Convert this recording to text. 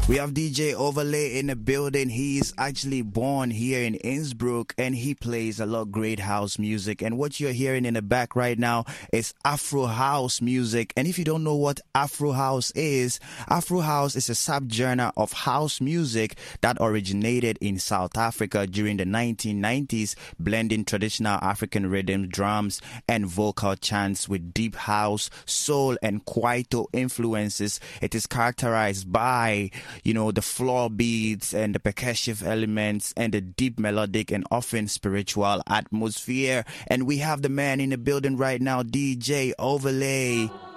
We have DJ Overlay in the building. He is actually born here in Innsbruck and he plays a lot of great house music. And what you're hearing in the back right now is Afro House music. And if you don't know what Afro House is a subgenre of house music that originated in South Africa during the 1990s, blending traditional African rhythms, drums, and vocal chants with deep house, soul, and kwaito influences. It is characterized by the floor beats and the percussive elements and the deep melodic and often spiritual atmosphere. And we have the man in the building right now, DJ Overlay.